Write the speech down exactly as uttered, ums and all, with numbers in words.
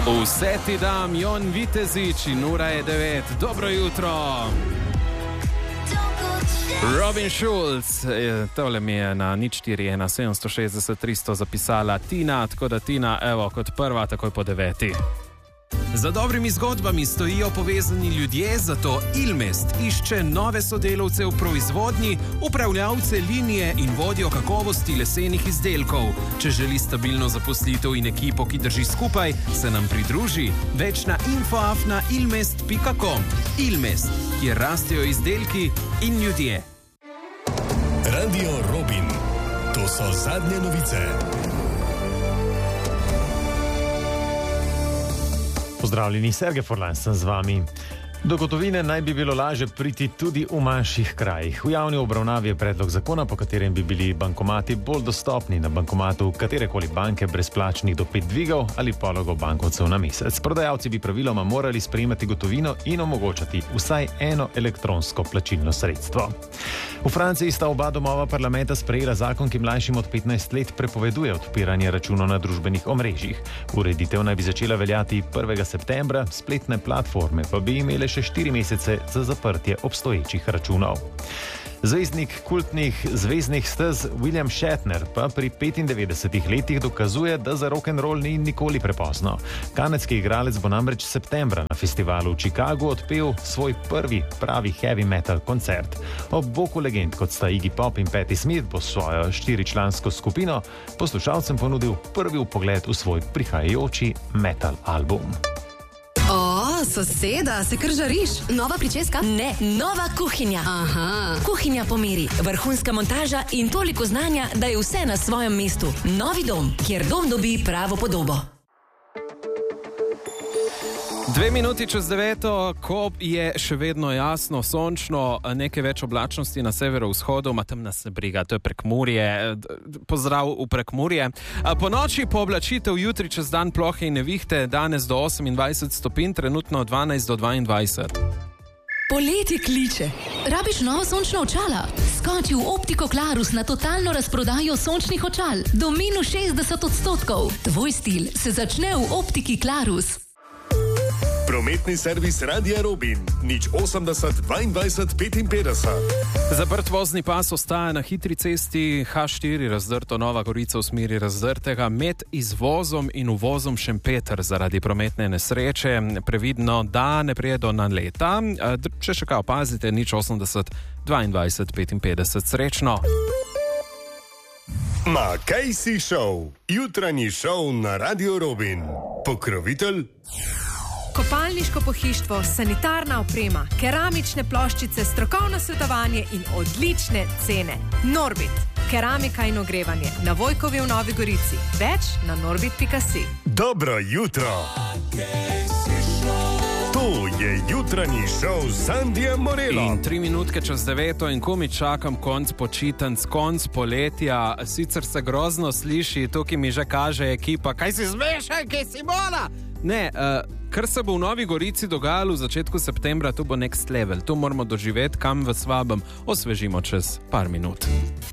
Vse ti dam, Jon Vitezič in ura je devet. Dobro jutro. Robin Schulz, tole mi je na nič štiri ena sedem šest šest tri sto zapisala Tina, tako da Tina, evo, kot prva, takoj po deveti. Za dobrimi zgodbami stojijo povezani ljudje, zato Ilmest išče nove sodelavce v proizvodnji, upravljavce linije in vodjo kakovosti lesenih izdelkov. Če želi stabilno zaposlitev in ekipo, ki drži skupaj, se nam pridruži. Več na info afna ilmest pika com. Ilmest, kjer rastejo izdelki in ljudje. Radio Robin. To so zadnje novice. Pozdravljeni, Sergej Forlan sem z vami. Do gotovine naj bi bilo lažje priti tudi v manjših krajih. V javni obravnavi je predlog zakona, po katerem bi bili bankomati bolj dostopni. Na bankomatu katerekoli banke brezplačnih do pet dvigov ali pologov bankovcev na mesec. Prodajalci bi praviloma morali sprejemati gotovino in omogočati vsaj eno elektronsko plačilno sredstvo. V Franciji sta oba domova parlamenta sprejela zakon, ki mlajšim od petnajst let prepoveduje odpiranje računov na družbenih omrežjih. Ureditev naj bi začela veljati prvega septembra, spletne platforme pa bi imele še štiri mesece za zaprtje obstoječih računov. Zvezdnik kultnih zvezdnih stez William Shatner pa pri petindevetdesetih letih dokazuje, da za rock'n'roll ni nikoli prepozno. Kanadski igralec bo namreč septembra na festivalu v Chicagu odpel svoj prvi pravi heavy metal koncert. Ob boku legend, kot sta Iggy Pop in Patti Smith, bo svojo štiričlansko skupino poslušalcem ponudil prvi vpogled v svoj prihajajoči metal album. O, soseda, se kar žariš? Nova pričeska? Ne, nova kuhinja. Aha. Kuhinja po meri, vrhunska montaža in toliko znanja, da je vse na svojem mestu. Novi dom, kjer dom dobi pravo podobo. Dve minuti čez deveto, ko je še vedno jasno, sončno, nekaj več oblačnosti na severovzhodu, ma tam nas ne briga, to je Prekmurje. Pozdrav v Prekmurje. Po noči pooblačitev, jutri čez dan plohe in nevihte, danes do osemindvajset stopinj, trenutno dvanajst do dvaindvajset. Poletje kliče. Rabiš novo sončno očala? Skoči v Optiko Klarus na totalno razprodajo sončnih očal. Do minus šestdeset odstotkov. Tvoj stil se začne v Optiki Klarus. Prometni servis Radia Robin. nič osemdeset dvaindvajset petinpetdeset. Zaprt vozni pas ostaja na hitri cesti H štiri razdrto Nova Gorica v smeri razdrtega med izvozom in uvozom Šempeter zaradi prometne nesreče. Previdno, da ne prije do naleta. Če še kaj opazite, nič osemdeset dvaindvajset petinpetdeset. Srečno! Ma kaj si šov? Jutranji šov na Radio Robin. Pokrovitelj? Kopalniško pohištvo, sanitarna oprema, keramične ploščice, strokovno svetovanje in odlične cene. Norbit, keramika in ogrevanje. Na Vojkovi v Novi Gorici. Več na norbit pika si. Dobro jutro! To je jutranji šov z Sandijem Morelom. In tri minutke čez deveto in ko mi čakam konc počitenc, konc poletja. Sicer se grozno sliši, tukaj mi že kaže ekipa, kaj si zmešaj, kaj si mola? Ne, uh, kar se bo v Novi Gorici dogajalo v začetku septembra, to bo next level. To moramo doživeti, kam vas vabim, osvežimo čez par minut.